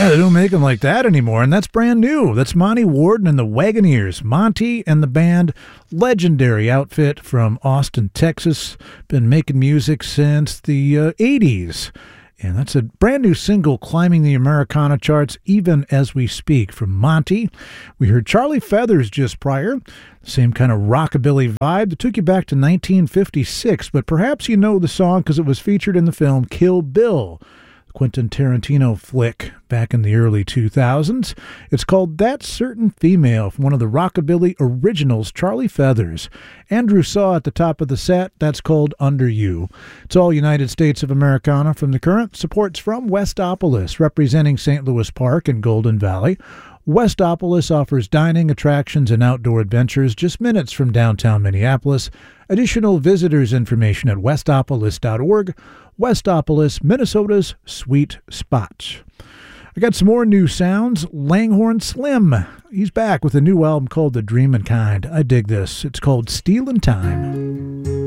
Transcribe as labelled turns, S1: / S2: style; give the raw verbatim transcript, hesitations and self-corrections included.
S1: Yeah, they don't make them like that anymore, and that's brand new. That's Monty Warden and the Wagoneers. Monty and the band, legendary outfit from Austin, Texas. Been making music since the uh, eighties. And that's a brand new single climbing the Americana charts even as we speak from Monty. We heard Charlie Feathers just prior. Same kind of rockabilly vibe that took you back to nineteen fifty-six, but perhaps you know the song because it was featured in the film Kill Bill, Quentin Tarantino flick back in the early two thousands. It's called That Certain Female from one of the rockabilly originals, Charlie Feathers. Andrew Saw at the top of the set. That's called Under You. It's all United States of Americana from the current. Supports from Westopolis, representing Saint Louis Park and Golden Valley. Westopolis offers dining, attractions, and outdoor adventures just minutes from downtown Minneapolis. Additional visitors information at westopolis dot org. Westopolis, Minnesota's sweet spot. I got some more new sounds. Langhorne Slim. He's back with a new album called The Dreamin' Kind. I dig this. It's called Stealin' Time.